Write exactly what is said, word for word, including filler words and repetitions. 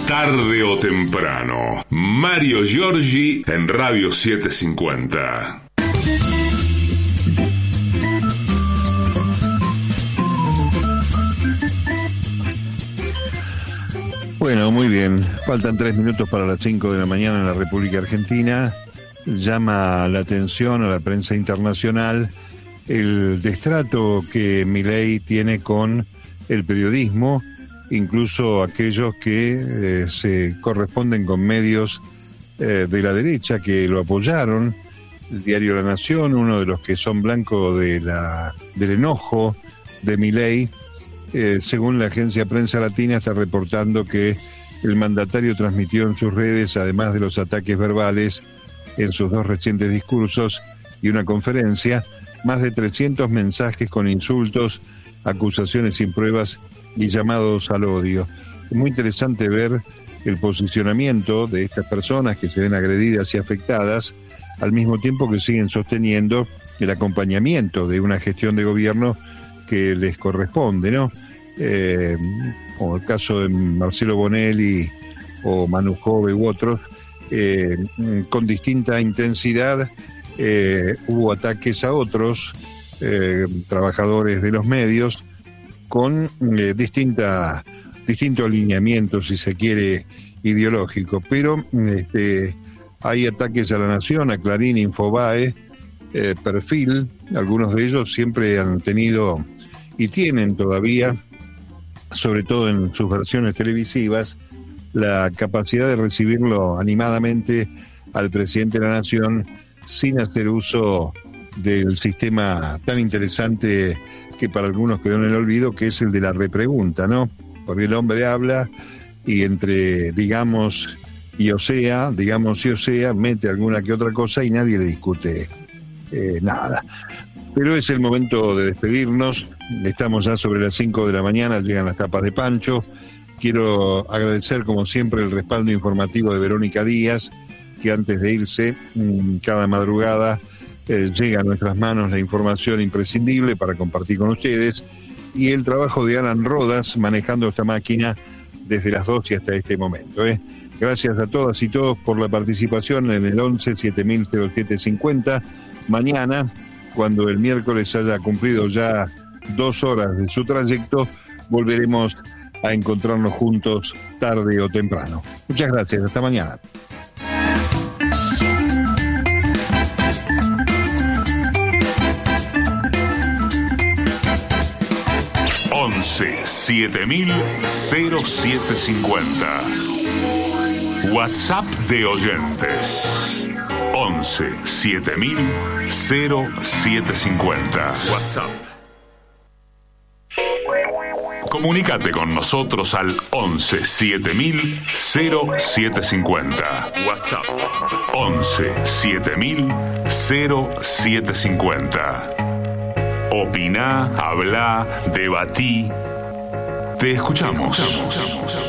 Tarde o temprano. Mario Giorgi en Radio setecientos cincuenta. Bueno, muy bien. Faltan tres minutos para las cinco de la mañana en la República Argentina. Llama la atención a la prensa internacional el destrato que Milei tiene con el periodismo, incluso aquellos que eh, se corresponden con medios eh, de la derecha que lo apoyaron. El diario La Nación, uno de los que son blanco de la, del enojo de Milei, eh, según la agencia Prensa Latina, está reportando que el mandatario transmitió en sus redes, además de los ataques verbales en sus dos recientes discursos y una conferencia, más de trescientos mensajes con insultos, acusaciones sin pruebas y llamados al odio. Es muy interesante ver el posicionamiento de estas personas que se ven agredidas y afectadas, al mismo tiempo que siguen sosteniendo el acompañamiento de una gestión de gobierno que les corresponde, ¿no? Eh, como el caso de Marcelo Bonelli o Manu Jove u otros, eh, con distinta intensidad eh, hubo ataques a otros eh, trabajadores de los medios con eh, distinta, distinto alineamiento, si se quiere, ideológico, pero este, hay ataques a La Nación, a Clarín, Infobae, eh, Perfil. Algunos de ellos siempre han tenido y tienen todavía, sobre todo en sus versiones televisivas, la capacidad de recibirlo animadamente al presidente de la Nación sin hacer uso del sistema tan interesante que para algunos quedó en el olvido, que es el de la repregunta, ¿no? Porque el hombre habla y entre digamos y o sea, digamos y o sea, mete alguna que otra cosa y nadie le discute eh, nada. Pero es el momento de despedirnos. Estamos ya sobre las cinco de la mañana, llegan las tapas de Pancho. Quiero agradecer, como siempre, el respaldo informativo de Verónica Díaz, que antes de irse, cada madrugada, eh, llega a nuestras manos la información imprescindible para compartir con ustedes, y el trabajo de Alan Rodas manejando esta máquina desde las dos y hasta este momento. ¿eh? Gracias a todas y todos por la participación en el once siete mil siete cincuenta. Mañana, cuando el miércoles haya cumplido ya dos horas de su trayecto, volveremos a encontrarnos juntos tarde o temprano. Muchas gracias, hasta mañana. once siete mil siete cincuenta. WhatsApp de oyentes. once siete mil siete cincuenta. WhatsApp. Comunícate con nosotros al once siete mil siete cincuenta. WhatsApp once siete mil siete cincuenta. Opiná, hablá, debatí. Te escuchamos. Te escuchamos.